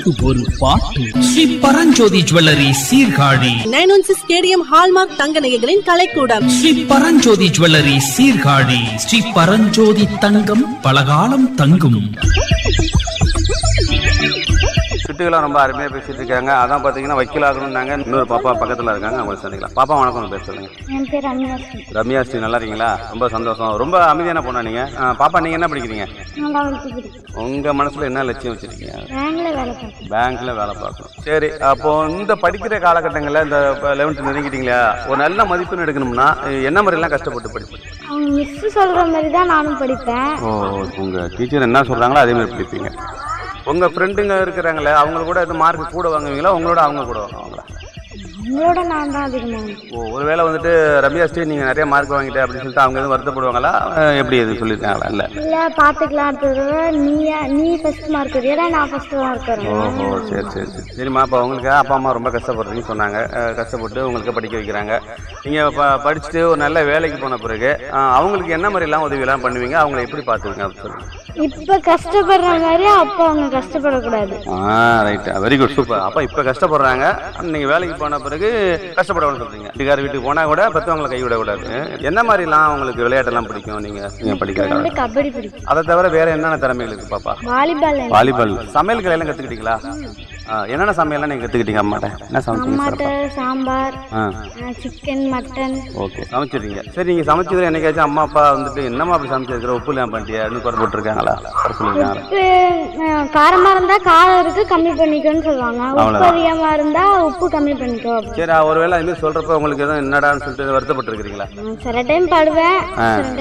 பாட்டுக்கு ஒரு பாட்டு. Sri Paranjothi jewellery Sirkazhi 916 stadium hallmark தங்க நகைகளின் கலைக்கூடம். ஸ்ரீ பரஞ்சோதி ஜுவல்லரி சீர்காழி. ஸ்ரீ பரஞ்சோதி தங்கம் பலகாலம் தங்கும். சுட்டிகளாம் ரொம்ப அருமையாக பேசிட்டு இருக்காங்க. அதான் பார்த்தீங்கன்னா வக்கீலாகணும்னாங்க. இன்னொரு பாப்பா பக்கத்தில் இருக்காங்க, அவங்க சந்திக்கலாம். பாப்பா வணக்கம், பேர் சொல்லுங்க. என் பேர் ரம்யாஸ்ரீ. ரம்யாஸ்ரீ, நல்லா இருக்கீங்களா? ரொம்ப சந்தோஷம். ரொம்ப அமைதியான பொண்ணா நீங்க. பாப்பா நீங்க என்ன படிக்கிறீங்க? உங்க மனசுல என்ன லட்சியம் வச்சிருக்கீங்க? பேங்க்ல வேலை பார்க்கணும். சரி, அப்போ இந்த படிக்கிற காலகட்டங்களில் இந்த 11th நெருங்கிட்டீங்களா, ஒரு நல்ல மதிப்பெண் எடுக்கணும்னா என்ன மாதிரிலாம் கஷ்டப்பட்டு படிப்பீங்க? அவங்க மிஸ் சொல்ற மாதிரி தான் நானும் படிப்பேன். ஓ, உங்க டீச்சர் என்ன சொல்றாங்களோ அதே மாதிரி படிப்பீங்க. உங்க ஃப்ரெண்டுங்க இருக்கிறாங்களே, அவங்க கூட எது மார்க் கூட வாங்குவீங்களா, உங்களோட அவங்க கூட வாங்குவாங்களா? உங்களோட நான் தான் அதிகமாக. ஓ, ஒருவேளை வந்துட்டு ரம்யாஸ்ரீ நீங்க நிறைய மார்க் வாங்கிட்டே அப்படின்னு சொல்லிட்டு அவங்க எதுவும் வருத்தப்படுவாங்களா, எப்படி எதுவும் சொல்லியிருக்காங்களா? இல்லை பார்த்துக்கலாம், அடுத்தது நீ ஃபர்ஸ்ட் மார்க் வரையா, நான் ஃபர்ஸ்ட் மார்க் வரேன். ஓஹோ, சரி சரி சரி. சரிம்மா, அப்போ உங்களுக்கு அப்பா அம்மா ரொம்ப கஷ்டப்படுறீங்கன்னு சொன்னாங்க. கஷ்டப்பட்டு உங்களுக்கு படிக்க வைக்கிறாங்க. நீங்கள் படிச்சுட்டு ஒரு நல்ல வேலைக்கு போன பிறகு அவங்களுக்கு என்ன மாதிரிலாம் உதவியெல்லாம் பண்ணுவீங்க, அவங்கள எப்படி பார்த்துவீங்க அப்படின்னு சொல்லுங்கள். இப்போ கஷ்டப்படுற மாதிரி அப்போ அவங்க கஷ்டப்படக்கூடாது. Right, very good, super. அப்போ இப்போ கஷ்டப்படுறாங்க, நீங்கள் வேலைக்கு போன பிறகு கஷ்டப்படணும்னு சொல்றீங்க. வீட்டுக்கார வீட்டுக்கு போனா கூட பெற்றவங்களை கைவிடக்கூடாது. என்ன மாதிரிலாம் உங்களுக்கு விளையாட்டெல்லாம் பிடிக்கும் நீங்க படிக்கிற? கபடி பிடிக்கும். அதை தவிர வேற என்னென்ன திறமைகள் இருக்கு பாப்பா? வாலிபால். சமையல் கலையெல்லாம் கத்துக்கிட்டீங்களா? என்னென்ன சமையல்லாம் நீங்க கத்துக்கிட்டீங்க? அம்மாட்ட என்ன சமைச்சீங்க? Sambar, chicken, mutton. ஓகே, சமைச்சிருக்கீங்க. சரி, நீங்க சமைச்சதுல என்னைக்காச்சும் அம்மா அப்பா வந்துட்டு என்னம்மா அப்படி சமைச்சிருக்கிற, உப்பு இல்லாம பண்ணிட்டியா அப்படின்னு குறை போட்டுருக்காங்களா? காரமா இருந்தா காரம் இருக்கு கம்மி பண்ணிக்கோன்னு சொல்லுவாங்க. உப்பு அதிகமா இருந்தா உப்பு கம்மி பண்ணிக்கோ. சரி, ஒருவேளை அது மாதிரி சொல்றப்ப உங்களுக்கு எதுவும் என்னடான்னு சொல்லிட்டு வருத்தப்பட்டு இருக்கிறீங்களா? சில டைம் படுவேன்.